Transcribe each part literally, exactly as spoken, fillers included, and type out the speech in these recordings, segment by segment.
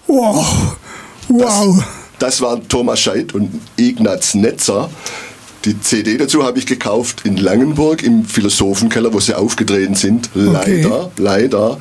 Wow, wow. Das, das waren Thomas Scheidt und Ignaz Netzer. Die C D dazu habe ich gekauft in Langenburg im Philosophenkeller, wo sie aufgetreten sind. Leider, okay. leider.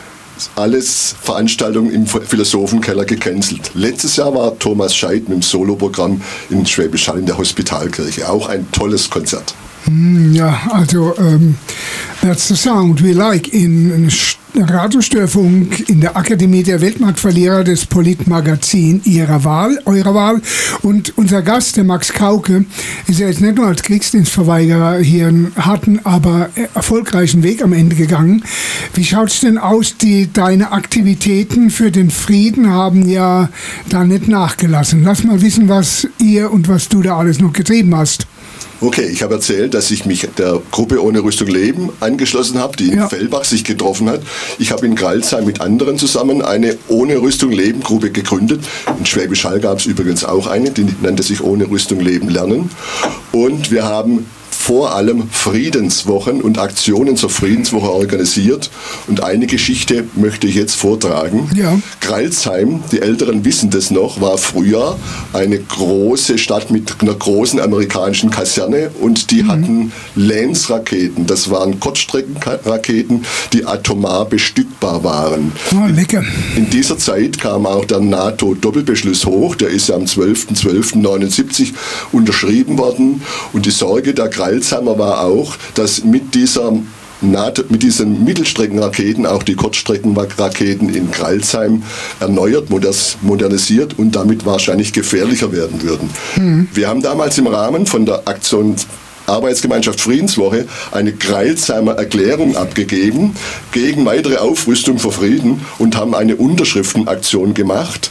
Alles Veranstaltungen im Philosophenkeller gecancelt. Letztes Jahr war Thomas Scheidt mit dem Soloprogramm in Schwäbisch Hall in der Hospitalkirche. Auch ein tolles Konzert. Ja, also um, that's the sound we like in Radiostörfunk in der Akademie der Weltmarktverlierer des Politmagazin Ihrer Wahl, eurer Wahl. Und unser Gast, der Max Kauke, ist ja jetzt nicht nur als Kriegsdienstverweigerer hier einen harten, aber erfolgreichen Weg am Ende gegangen. Wie schaut es denn aus? Die, deine Aktivitäten für den Frieden haben ja da nicht nachgelassen. Lass mal wissen, was ihr und was du da alles noch getrieben hast. Okay, ich habe erzählt, dass ich mich der Gruppe Ohne Rüstung Leben angeschlossen habe, die in ja. Fellbach sich getroffen hat. Ich habe in Gralsheim mit anderen zusammen eine Ohne Rüstung Leben Gruppe gegründet. In Schwäbisch Hall gab es übrigens auch eine, die nannte sich Ohne Rüstung Leben lernen. Und wir haben vor allem Friedenswochen und Aktionen zur Friedenswoche organisiert. Und eine Geschichte möchte ich jetzt vortragen. Ja. Gralsheim, die Älteren wissen das noch, war früher eine große Stadt mit einer großen amerikanischen Kaserne und die mhm. hatten Lance-Raketen. Das waren Kurzstreckenraketen, die atomar bestückbar waren. Oh, lecker. In, in dieser Zeit kam auch der NATO-Doppelbeschluss hoch. Der ist ja am zwölfter zwölfter neunundsiebzig unterschrieben worden. Und die Sorge der Gralsheimer war auch, dass mit dieser NATO, mit diesen Mittelstreckenraketen auch die Kurzstreckenraketen in Gralsheim erneuert, modernisiert und damit wahrscheinlich gefährlicher werden würden. Mhm. Wir haben damals im Rahmen von der Aktion Arbeitsgemeinschaft Friedenswoche eine Gralsheimer Erklärung abgegeben gegen weitere Aufrüstung für Frieden und haben eine Unterschriftenaktion gemacht.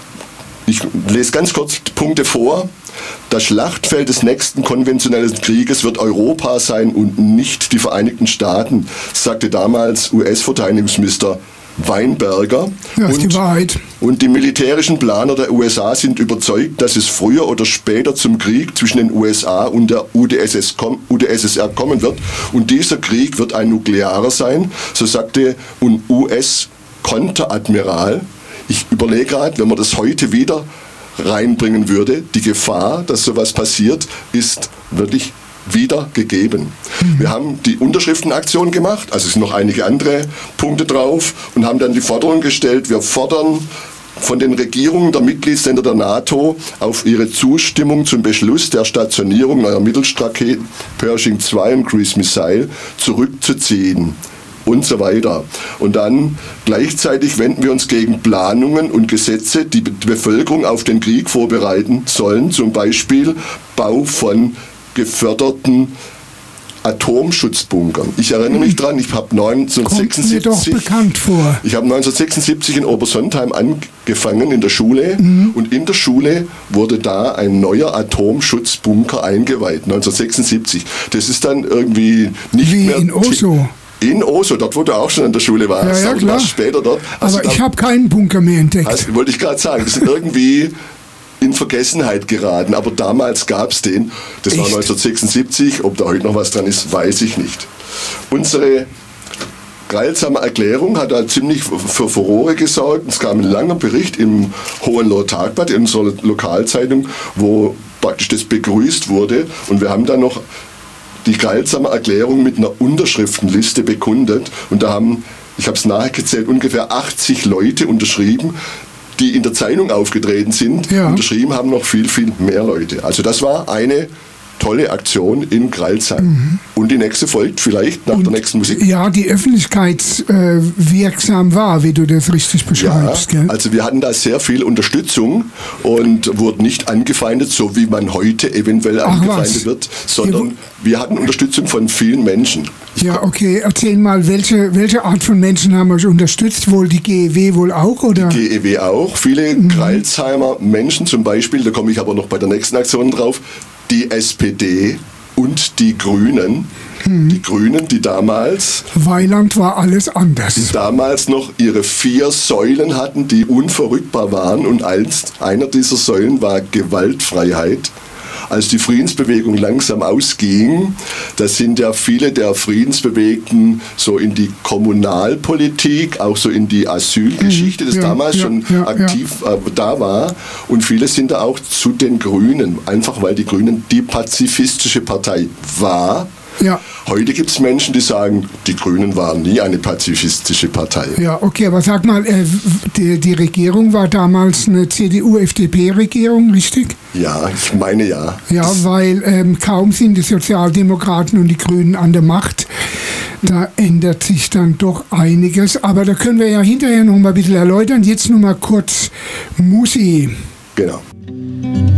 Ich lese ganz kurz Punkte vor. Das Schlachtfeld des nächsten konventionellen Krieges wird Europa sein und nicht die Vereinigten Staaten, sagte damals U S-Verteidigungsminister Weinberger. Ja, ist die Wahrheit. Und die militärischen Planer der U S A sind überzeugt, dass es früher oder später zum Krieg zwischen den U S A und der U d S S R kommen wird. Und dieser Krieg wird ein nuklearer sein, so sagte ein U S-Konteradmiral. Ich überlege gerade, wenn man das heute wieder reinbringen würde, die Gefahr, dass sowas passiert, ist wirklich wieder gegeben. Mhm. Wir haben die Unterschriftenaktion gemacht, also es sind noch einige andere Punkte drauf und haben dann die Forderung gestellt, wir fordern von den Regierungen der Mitgliedsländer der NATO auf ihre Zustimmung zum Beschluss der Stationierung neuer Mittelstraketen Pershing zwei und Cruise Missile zurückzuziehen. Und so weiter. Und dann gleichzeitig wenden wir uns gegen Planungen und Gesetze, die die Bevölkerung auf den Krieg vorbereiten sollen, zum Beispiel Bau von geförderten Atomschutzbunkern. Ich erinnere mich dran, ich habe neunzehnhundertsechsundsiebzig, Kommt mir doch bekannt vor. Ich habe neunzehnhundertsechsundsiebzig in Obersontheim angefangen in der Schule mhm. und in der Schule wurde da ein neuer Atomschutzbunker eingeweiht, neunzehnhundertsechsundsiebzig. Das ist dann irgendwie nicht Wie mehr... in Oslo. In Oslo, dort wo du auch schon in der Schule warst. Ja, ja, klar. Warst später dort. Also aber ich habe keinen Bunker mehr entdeckt. Also, wollte ich gerade sagen, das sind irgendwie in Vergessenheit geraten, aber damals gab es den. Das Echt? War neunzehnhundertsechsundsiebzig, ob da heute noch was dran ist, weiß ich nicht. Unsere Gralsheimer Erklärung hat da ziemlich für Furore gesorgt. Es kam ein langer Bericht im Hohenloher Tagblatt, in unserer Lokalzeitung, wo praktisch das begrüßt wurde und wir haben dann noch die Gralsheimer Erklärung mit einer Unterschriftenliste bekundet und da haben, ich habe es nachgezählt, ungefähr achtzig Leute unterschrieben, die in der Zeitung aufgetreten sind. Ja. Unterschrieben haben noch viel, viel mehr Leute. Also das war eine tolle Aktion in Gralsheim. Mhm. Und die nächste folgt vielleicht nach und der nächsten Musik. Ja, die öffentlichkeitswirksam äh, war, wie du das richtig beschreibst. Ja, gell? also wir hatten da sehr viel Unterstützung und wurden nicht angefeindet, so wie man heute eventuell Ach, angefeindet was? wird, sondern ja, wir hatten Unterstützung von vielen Menschen. Ich ja, okay. Erzähl mal, welche, welche Art von Menschen haben euch unterstützt? Wohl die G E W wohl auch? Oder? Die G E W auch. Viele mhm. Gralsheimer Menschen zum Beispiel, da komme ich aber noch bei der nächsten Aktion drauf, die S P D und die Grünen. Hm. Die Grünen, die damals... Weiland war alles anders. Die damals noch ihre vier Säulen hatten, die unverrückbar waren. Und eins, einer dieser Säulen war Gewaltfreiheit. als die Friedensbewegung langsam ausging, da sind ja viele der Friedensbewegten so in die Kommunalpolitik, auch so in die Asylgeschichte, das ja, damals ja, schon ja, aktiv ja. Äh, da war. Und viele sind da auch zu den Grünen, einfach weil die Grünen die pazifistische Partei war. Ja. Heute gibt es Menschen, die sagen, die Grünen waren nie eine pazifistische Partei. Ja, okay, aber sag mal, äh, die, die Regierung war damals eine C D U-F D P-Regierung, richtig? Ja, ich meine ja. Ja, das weil ähm, kaum sind die Sozialdemokraten und die Grünen an der Macht, da ändert sich dann doch einiges. Aber da können wir ja hinterher noch mal ein bisschen erläutern. Jetzt noch mal kurz Musi. Genau.